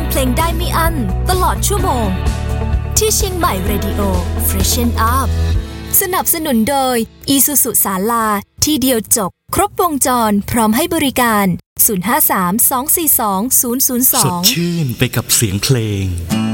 เพลงได้ไม่อั้นตลอดชั่วโมงที่เชียงใหม่ Radio Freshen Up สนับสนุนโดย Isuzu ศาลาที่เดียวจบครบวงจรพร้อมให้บริการ053-242-002 สดชื่นไปกับเสียงเพลง